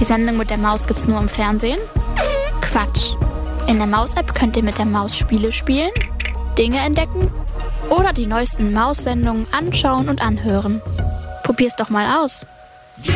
Sendung mit der Maus gibt's nur im Fernsehen? Quatsch. In der Maus-App könnt ihr mit der Maus Spiele spielen, Dinge entdecken oder die neuesten Maus-Sendungen anschauen und anhören. Probier's doch mal aus.